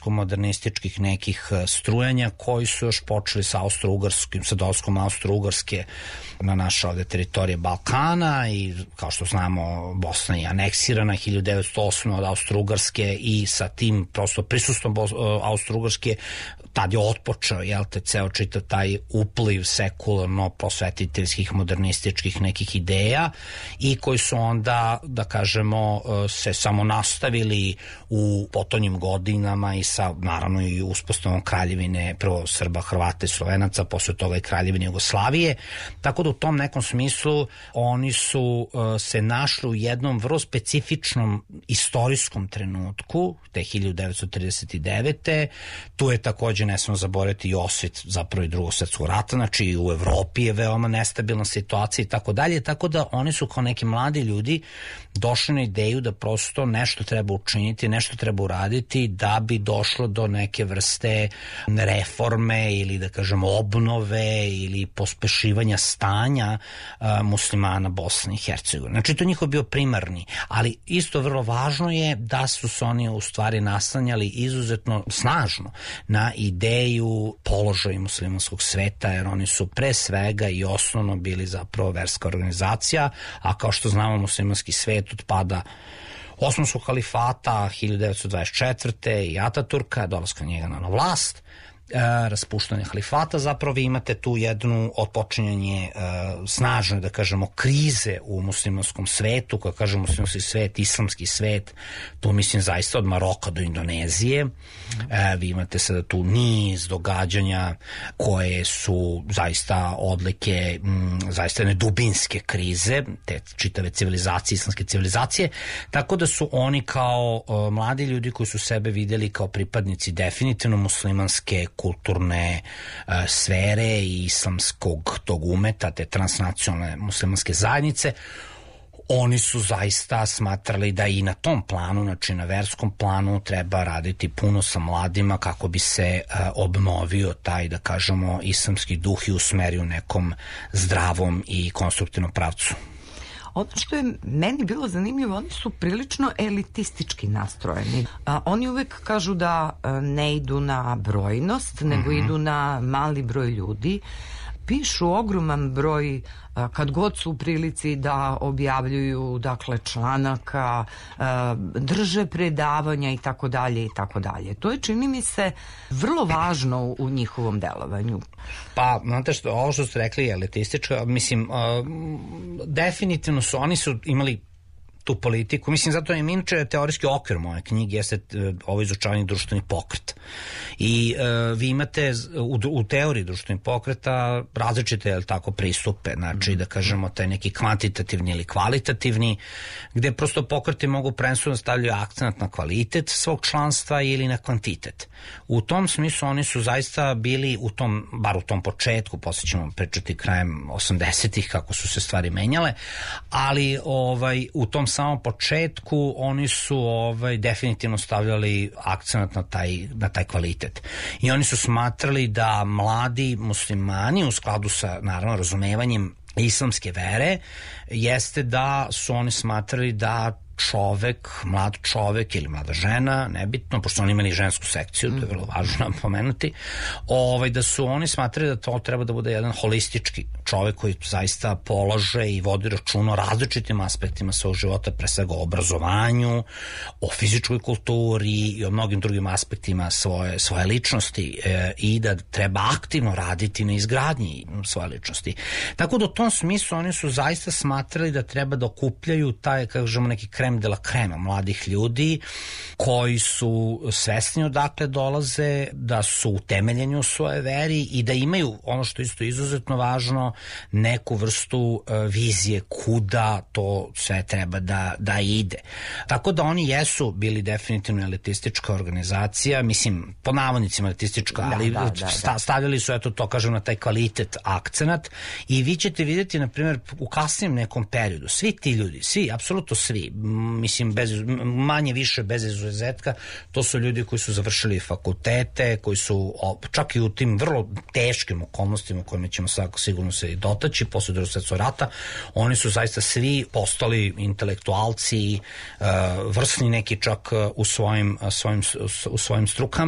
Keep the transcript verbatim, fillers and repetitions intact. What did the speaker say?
islamsko-modernističkih nekih strujanja koji su još počeli sa austro-ugarskim, sa dolaskom Austro-Ugarske na naše ovde teritorije Balkana i kao što znamo Bosna je aneksirana hiljadu devetsto osme od Austro-Ugarske i sa tim prosto prisustvom Austro-Ugarske tad je otpočeo, jel te, ceo čitav taj upliv sekularno prosvetiteljskih modernističkih nekih ideja i koji su onda, da kažemo, se samo nastavili u potonjim godinama i sa, naravno, i uspostavom kraljevine, prvo Srba, Hrvata i Slovenaca, posle toga i kraljevine Jugoslavije, tako da u tom nekom smislu oni su uh, se našli u jednom vrlo specifičnom istorijskom trenutku, te hiljadu devetsto trideset devete. Tu je takođe, ne smemo zaboraviti, i osvit zapravo i drugog svetskog rata, znači i u Evropi je veoma nestabilna situacija i tako dalje, tako da oni su kao neki mladi ljudi došli na ideju da prosto nešto treba učiniti, nešto treba uraditi da bi došlo do neke vrste reforme ili, da kažemo, obnove ili pospešivanja stanja a, muslimana Bosne i Hercegovine. Znači to njihov bio primarni, ali isto vrlo važno je da su se oni u stvari naslanjali izuzetno snažno na ideju položaja muslimanskog sveta, jer oni su pre svega i osnovno bili zapravo verska organizacija, a kao što znamo muslimanski svet od pada Osmanskog halifata hiljadu devetsto dvadeset četvrte i Ataturka, dolaska njega na vlast, e, raspuštanje halifata, zapravo vi imate tu jednu otpočinjanje e, snažne, da kažemo, krize u muslimanskom svetu, koja kažemo muslimanski svet, islamski svet, tu mislim zaista od Maroka do Indonezije. E, vi imate sada tu niz događanja koje su zaista odlike m, zaista jedne dubinske krize, te čitave civilizacije, islamske civilizacije, tako da su oni kao o, mladi ljudi koji su sebe videli kao pripadnici definitivno muslimanske kulturne e, sfere i islamskog tog umeta, te transnacionalne muslimanske zajednice, oni su zaista smatrali da i na tom planu, znači na verskom planu, treba raditi puno sa mladima kako bi se uh, obnovio taj, da kažemo, islamski duh i usmerio u nekom zdravom i konstruktivnom pravcu. Ono što je meni bilo zanimljivo, oni su prilično elitistički nastrojeni. A, oni uvek kažu da a, ne idu na brojnost, nego mm-hmm. idu na mali broj ljudi. Pišu ogroman broj, kad god su u prilici da objavljuju, dakle, članaka, drže predavanja i tako dalje i tako dalje. To je, čini mi se, vrlo važno u njihovom delovanju. Pa, znate što, ovo što ste rekli je elitističko, mislim, definitivno su, oni su imali tu politiku, mislim, zato je inače teorijski okvir moje knjige jeste ovo izučavanje društvenih pokreta. I e, vi imate u, u teoriji društvenih pokreta različite, jel tako, pristupe, znači da kažemo taj neki kvantitativni ili kvalitativni, gde prosto pokreti mogu prvenstveno stavljaju akcent na kvalitet svog članstva ili na kvantitet. U tom smislu oni su zaista bili u tom, bar u tom početku, posle ćemo pričati krajem osamdesetih kako su se stvari menjale, ali ovaj, u tom samom početku oni su ovaj, definitivno stavljali akcent na taj, na taj kvalitet. I oni su smatrali da mladi muslimani u skladu sa, naravno, razumevanjem islamske vere jeste da su oni smatrali da čovek, mlad čovek ili mlada žena, nebitno, pošto oni imali žensku sekciju, to je vrlo važno pomenuti, ovaj, da su oni smatrali da to treba da bude jedan holistički čovek koji zaista polaže i vodi računa o različitim aspektima svog života, pre svega o obrazovanju, o fizičkoj kulturi i o mnogim drugim aspektima svoje, svoje ličnosti e, i da treba aktivno raditi na izgradnji svoje ličnosti. Tako da u tom smislu oni su zaista smatrali da treba da okupljaju taj, kažemo, neki krem de la krema mladih ljudi koji su svesni odakle dolaze, da su utemeljeni u svoje veri i da imaju, ono što je isto izuzetno važno, neku vrstu uh, vizije kuda to sve treba da, da ide. Tako da oni jesu bili definitivno elitistička organizacija, mislim, po navodnicima elitistička, da, ali da, da, da. stavljali su, eto to kažem, na taj kvalitet akcenat i vi ćete vidjeti, na primjer, u kasnijem nekom periodu, svi ti ljudi, svi, apsolutno svi, mislim, bez, manje više bez izuzetka, to su ljudi koji su završili fakultete, koji su čak i u tim vrlo teškim okolnostima u kojima ćemo svako sigurno se dotaći posle Drugog svetskog rata, oni su zaista svi postali intelektualci, vrsni neki čak u svojim, svojim, u svojim strukama.